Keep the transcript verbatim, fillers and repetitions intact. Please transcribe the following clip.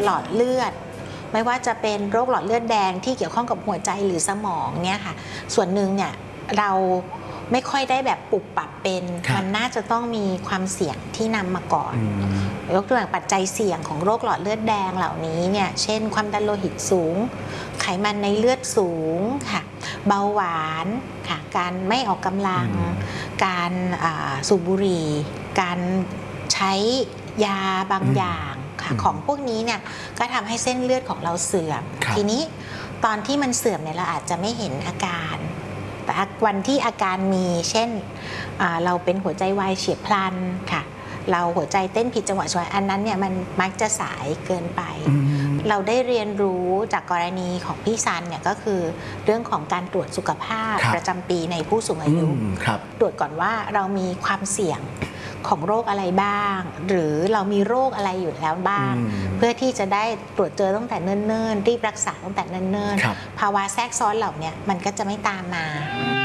หลอดเลือดไม่ว่าจะเป็นโรคหลอดเลือดแดงที่เกี่ยวข้องกับหัวใจหรือสมองเนี่ยค่ะส่วนหนึ่งเนี่ยเราไม่ค่อยได้แบบปรับปรับเป็นมันน่าจะต้องมีความเสี่ยงที่นำมาก่อนยกตัวอย่างปัจจัยเสี่ยงของโรคหลอดเลือดแดงเหล่านี้เนี่ยเช่นความดันโลหิตสูงไขมันในเลือดสูงค่ะเบาหวานค่ะการไม่ออกกำลังการสูบบุหรี่การใช้ยาบางอย่างของพวกนี้เนี่ยก็ทำให้เส้นเลือดของเราเสื่อมทีนี้ตอนที่มันเสื่อมเนี่ยเราอาจจะไม่เห็นอาการแต่วันที่อาการมีเช่นเราเป็นหัวใจวายเฉียบพลันค่ะเราหัวใจเต้นผิดจังหวะช่วยอันนั้นเนี่ยมันมักจะสายเกินไปเราได้เรียนรู้จากกรณีของพี่ซันเนี่ยก็คือเรื่องของการตรวจสุขภาพประจำปีในผู้สูงอายุตรวจก่อนว่าเรามีความเสี่ยงของโรคอะไรบ้างหรือเรามีโรคอะไรอยู่แล้วบ้างเพื่อที่จะได้ตรวจเจอตั้งแต่เนิ่นๆรีบรักษาตั้งแต่เนิ่นๆภาวะแทรกซ้อนเหล่านี้มันก็จะไม่ตามมา